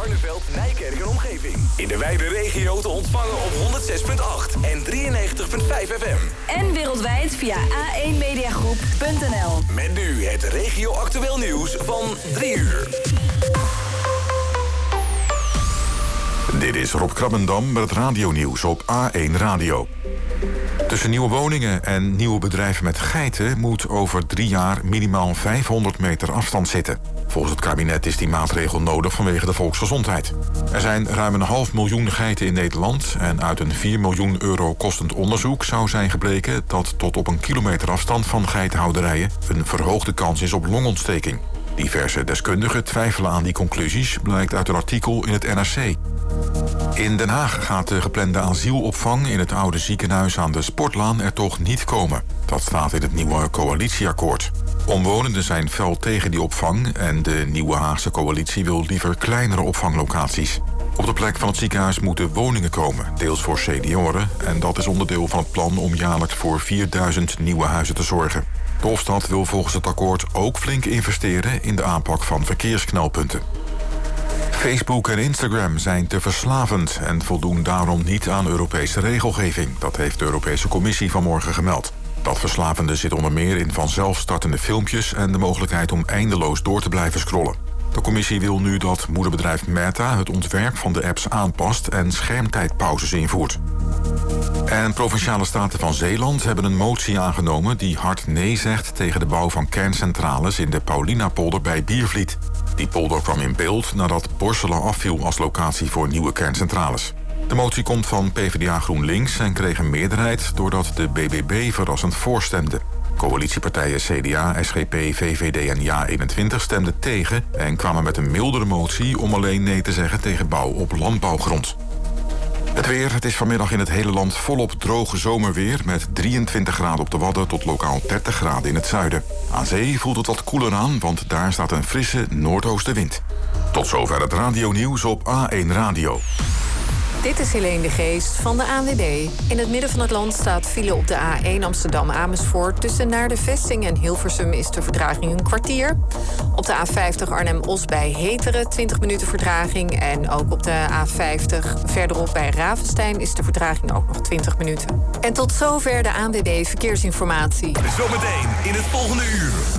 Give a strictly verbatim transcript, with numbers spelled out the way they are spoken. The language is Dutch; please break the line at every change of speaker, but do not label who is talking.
Barneveld, Nijkerk en omgeving. In de wijde regio te ontvangen op honderd zes komma acht en drieënnegentig komma vijf F M.
En wereldwijd via a één mediagroep punt n l.
Met nu het regio-actueel nieuws van drie uur.
Dit is Rob Krabbendam met het radionieuws op A één Radio. Tussen nieuwe woningen en nieuwe bedrijven met geiten moet over drie jaar minimaal vijfhonderd meter afstand zitten. Volgens het kabinet is die maatregel nodig vanwege de volksgezondheid. Er zijn ruim een half miljoen geiten in Nederland en uit een vier miljoen euro kostend onderzoek zou zijn gebleken dat tot op een kilometer afstand van geitenhouderijen een verhoogde kans is op longontsteking. Diverse deskundigen twijfelen aan die conclusies, blijkt uit een artikel in het N R C. In Den Haag gaat de geplande asielopvang in het oude ziekenhuis aan de Sportlaan er toch niet komen. Dat staat in het nieuwe coalitieakkoord. Omwonenden zijn fel tegen die opvang en de nieuwe Haagse coalitie wil liever kleinere opvanglocaties. Op de plek van het ziekenhuis moeten woningen komen, deels voor senioren, en dat is onderdeel van het plan om jaarlijks voor vierduizend nieuwe huizen te zorgen. De Hofstad wil volgens het akkoord ook flink investeren in de aanpak van verkeersknelpunten. Facebook en Instagram zijn te verslavend en voldoen daarom niet aan Europese regelgeving. Dat heeft de Europese Commissie vanmorgen gemeld. Dat verslavende zit onder meer in vanzelf startende filmpjes en de mogelijkheid om eindeloos door te blijven scrollen. De commissie wil nu dat moederbedrijf Meta het ontwerp van de apps aanpast en schermtijdpauzes invoert. En Provinciale Staten van Zeeland hebben een motie aangenomen die hard nee zegt tegen de bouw van kerncentrales in de Paulinapolder bij Biervliet. Die polder kwam in beeld nadat Borselen afviel als locatie voor nieuwe kerncentrales. De motie komt van PvdA GroenLinks en kreeg een meerderheid doordat de B B B verrassend voorstemde. Coalitiepartijen C D A, S G P, V V D en Ja eenentwintig stemden tegen en kwamen met een mildere motie om alleen nee te zeggen tegen bouw op landbouwgrond. Het weer, het is vanmiddag in het hele land volop droge zomerweer met drieëntwintig graden op de Wadden tot lokaal dertig graden in het zuiden. Aan zee voelt het wat koeler aan, want daar staat een frisse noordoostenwind. Tot zover het radionieuws op A één Radio.
Dit is Helene de Geest van de A N W B. In het midden van het land staat file op de A één Amsterdam-Amersfoort. Tussen naar de Vesting en Hilversum is de vertraging een kwartier. Op de A vijftig Arnhem-Os bij Heteren twintig minuten vertraging. En ook op de A vijftig verderop bij Ravenstein is de vertraging ook nog twintig minuten. En tot zover de A N W B Verkeersinformatie.
Zometeen in het volgende uur.